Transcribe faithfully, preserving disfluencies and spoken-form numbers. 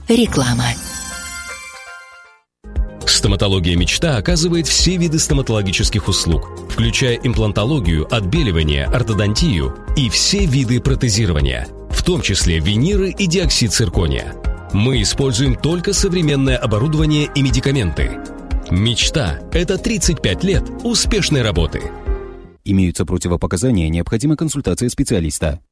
Реклама. Стоматология «Мечта» оказывает все виды стоматологических услуг, включая имплантологию, отбеливание, ортодонтию и все виды протезирования, в том числе виниры и диоксид циркония. Мы используем только современное оборудование и медикаменты. «Мечта» — это тридцать пять лет успешной работы. Имеются противопоказания, необходима консультация специалиста.